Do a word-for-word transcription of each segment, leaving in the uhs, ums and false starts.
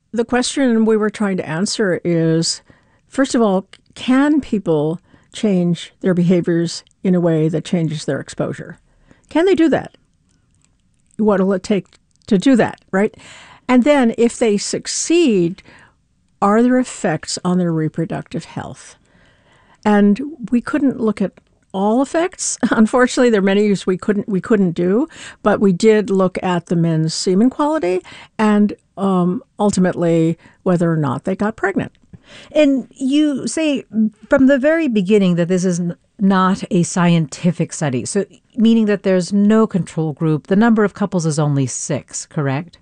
the question we were trying to answer is, first of all, can people change their behaviors in a way that changes their exposure? Can they do that? What will it take to do that, right? And then if they succeed, are there effects on their reproductive health? And we couldn't look at all effects. Unfortunately, there are many we couldn't we couldn't do, but we did look at the men's semen quality and um, ultimately whether or not they got pregnant. And you say from the very beginning that this is n- not a scientific study, so meaning that there's no control group. The number of couples is only six, correct?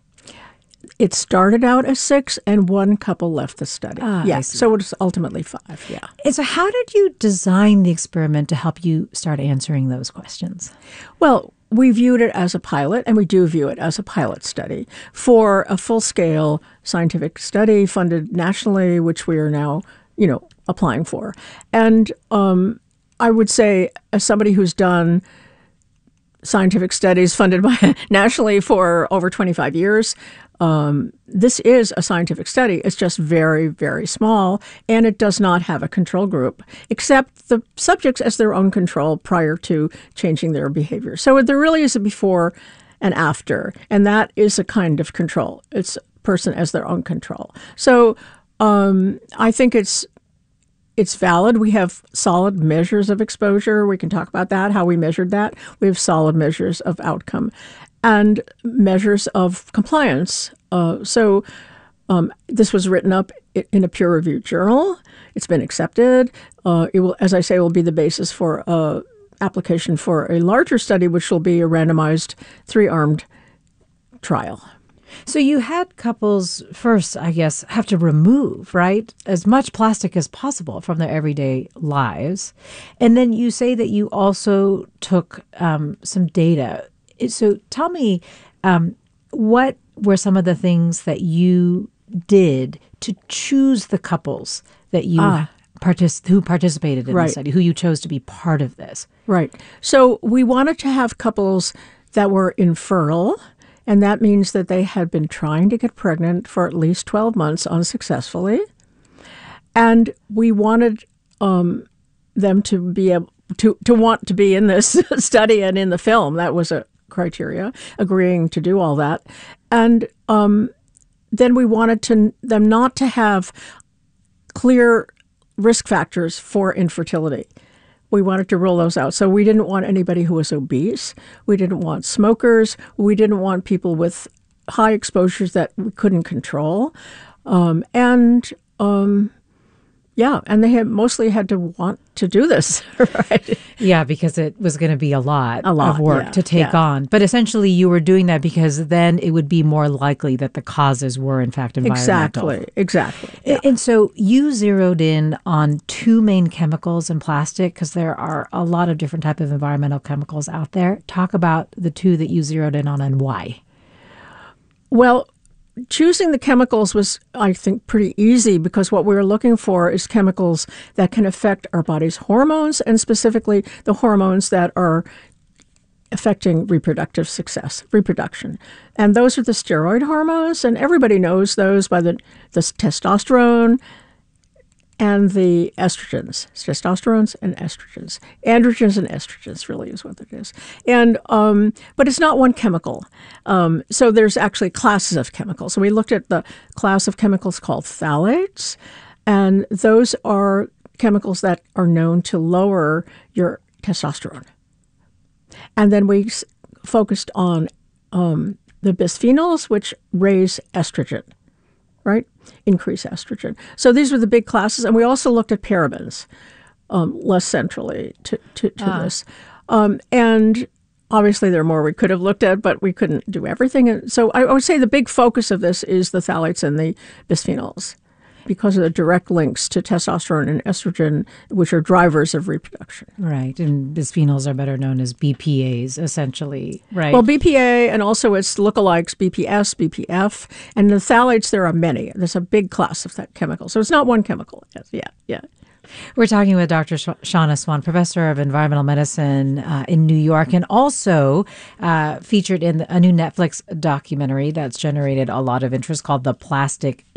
It started out as six, and one couple left the study. Ah, yeah, I see. so it was ultimately five, yeah. And so how did you design the experiment to help you start answering those questions? Well, we viewed it as a pilot, and we do view it as a pilot study for a full-scale scientific study funded nationally, which we are now, you know, applying for. And um, I would say, as somebody who's done scientific studies funded by nationally for over twenty-five years, um, this is a scientific study. It's just very, very small, and it does not have a control group, except the subjects as their own control prior to changing their behavior. So there really is a before and after, and that is a kind of control. It's a person as their own control. So um, I think it's It's valid. We have solid measures of exposure. We can talk about that, how we measured that. We have solid measures of outcome and measures of compliance. Uh, so um, this was written up in a peer-reviewed journal. It's been accepted. Uh, it will, as I say, will be the basis for uh, application for a larger study, which will be a randomized three-armed trial. So you had couples first, I guess, have to remove, right, as much plastic as possible from their everyday lives. And then you say that you also took um, some data. So tell me, um, what were some of the things that you did to choose the couples that you Ah. partic- who participated in Right. the study, who you chose to be part of this? Right. So we wanted to have couples that were infertile, and that means that they had been trying to get pregnant for at least twelve months unsuccessfully. And we wanted um, them to be able to, to want to be in this study and in the film. That was a criteria, agreeing to do all that. And um, then we wanted to them not to have clear risk factors for infertility. We wanted to rule those out. So we didn't want anybody who was obese. We didn't want smokers. We didn't want people with high exposures that we couldn't control. Um, and um, yeah, and they had mostly had to want to do this, right? Yeah, because it was going to be a lot, A lot, of work yeah, to take yeah. on. But essentially, you were doing that because then it would be more likely that the causes were, in fact, environmental. Exactly, exactly. A- Yeah. And so you zeroed in on two main chemicals in plastic because there are a lot of different type of environmental chemicals out there. Talk about the two that you zeroed in on and why. Well, choosing the chemicals was, I think, pretty easy because what we were looking for is chemicals that can affect our body's hormones, and specifically the hormones that are affecting reproductive success, reproduction. And those are the steroid hormones, and everybody knows those by the, the testosterone and the estrogens, testosterones and estrogens. Androgens and estrogens really is what it is. And um, but it's not one chemical. Um, so there's actually classes of chemicals. So we looked at the class of chemicals called phthalates, and those are chemicals that are known to lower your testosterone. And then we s- focused on um, the bisphenols, which raise estrogen, right? Increase estrogen. So these were the big classes. And we also looked at parabens um, less centrally to, to, to Ah. this. Um, and obviously there are more we could have looked at, but we couldn't do everything. And so I, I would say the big focus of this is the phthalates and the bisphenols because of the direct links to testosterone and estrogen, which are drivers of reproduction. Right. And bisphenols are better known as B P As, essentially, right? Well, B P A and also its lookalikes, B P S, B P F, and the phthalates, there are many. There's a big class of that chemical. So it's not one chemical. Yes, yeah, yeah. We're talking with Doctor Sh- Shauna Swan, professor of environmental medicine uh, in New York, and also uh, featured in a new Netflix documentary that's generated a lot of interest called The Plastic